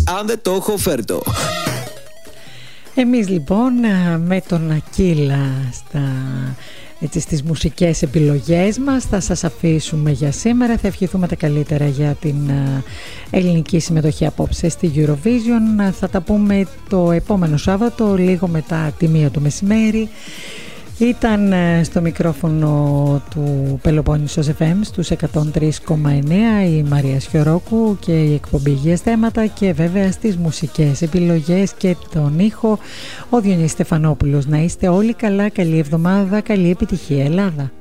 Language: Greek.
αν δεν το έχω φέρτο. Εμείς λοιπόν με τον Ακύλα στις μουσικές επιλογές μας θα σας αφήσουμε για σήμερα. Θα ευχηθούμε τα καλύτερα για την ελληνική συμμετοχή απόψε στη Eurovision. Θα τα πούμε το επόμενο Σάββατο λίγο μετά τη 1 το μεσημέρι. Ήταν στο μικρόφωνο του Πελοπόννησος FM στους 103,9 η Μαρία Σιωρόκου και η εκπομπή Υγείας Θέματα, και βέβαια στις μουσικές επιλογές και τον ήχο ο Διονύσης Στεφανόπουλος. Να είστε όλοι καλά, καλή εβδομάδα, καλή επιτυχία Ελλάδα.